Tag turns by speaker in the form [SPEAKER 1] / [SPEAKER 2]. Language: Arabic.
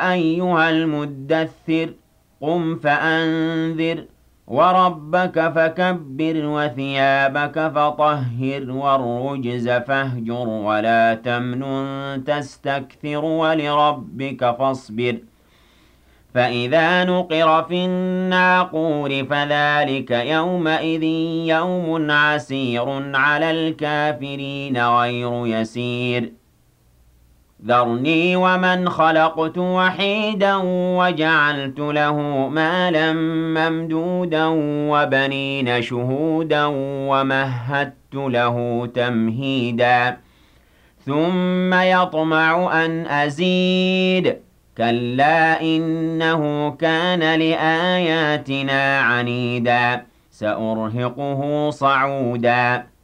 [SPEAKER 1] أيها المدثر قم فأنذر وربك فكبر وثيابك فطهر والرجز فاهجر ولا تمنن تستكثر ولربك فاصبر فإذا نقر في الناقور فذلك يومئذ يوم عسير على الكافرين غير يسير ذرني ومن خلقت وحيدا وجعلت له مالا ممدودا وبنين شهودا ومهدت له تمهيدا ثم يطمع أن أزيد كلا إنه كان لآياتنا عنيدا سأرهقه صعودا